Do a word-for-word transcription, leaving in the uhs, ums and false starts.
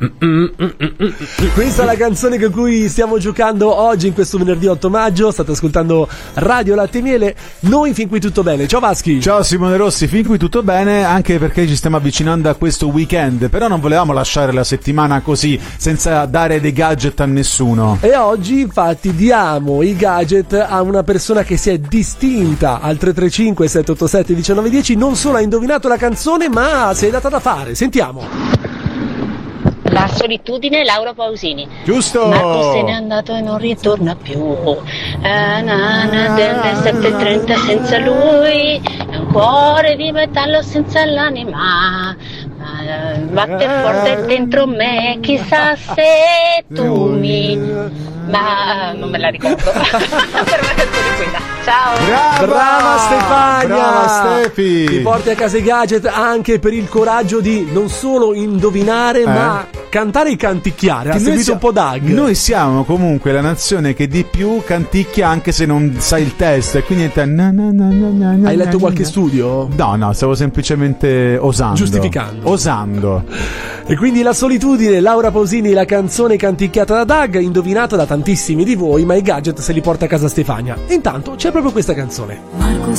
Questa è la canzone con cui stiamo giocando oggi in questo venerdì otto maggio. State ascoltando Radio Latte e Miele. Noi fin qui tutto bene. Ciao Vaschi. Ciao Simone Rossi, fin qui tutto bene, anche perché ci stiamo avvicinando a questo weekend. Però non volevamo lasciare la settimana così, senza dare dei gadget a nessuno. E oggi infatti diamo i gadget a una persona che si è distinta al tre tre cinque sette otto sette uno nove uno zero. Non solo ha indovinato la canzone, ma si è data da fare. Sentiamo. La solitudine, Laura Pausini. Giusto. Marco se n'è andato e non ritorna più. Eh, na, na, delle sette e trenta senza lui. È un cuore di metallo senza l'anima. Eh, batte forte dentro me. Chissà se tu mi. Ma non me la ricordo. Per me è quella. Ciao. Brava, brava Stefania. Brava Stefi. Ti porti a casa i gadget anche per il coraggio di non solo indovinare, eh? ma cantare e canticchiare. Ha seguito siamo, un po' Doug. Noi siamo comunque la nazione che di più canticchia anche se non sai il testo. E quindi na, na, na, na, na, hai letto na, qualche na. studio? No, no, stavo semplicemente osando. Giustificando. Osando. E quindi La solitudine, Laura Pausini, la canzone canticchiata da Doug, indovinata da tantissimi di voi, ma i gadget se li porta a casa Stefania. Intanto c'è proprio questa canzone. Marco